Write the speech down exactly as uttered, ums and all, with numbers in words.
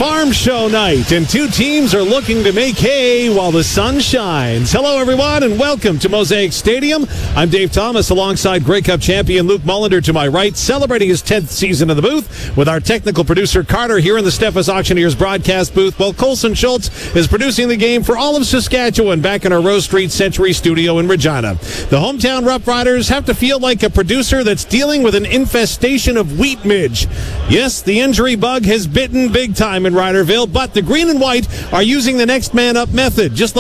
farm show night, and two teams are looking to make hay while the sun shines. Hello, everyone, and welcome to Mosaic Stadium. I'm Dave Thomas alongside Grey Cup champion Luke Mullender to my right, celebrating his tenth season in the booth with our technical producer Carter here in the Steffes Auctioneers broadcast booth, while Colson Schultz is producing the game for all of Saskatchewan back in our Rose Street Century studio in Regina. The hometown Rough Riders have to feel like a producer that's dealing with an infestation of wheat midge. Yes, the injury bug has bitten big time in Riderville, but the green and white are using the next man up method. Just like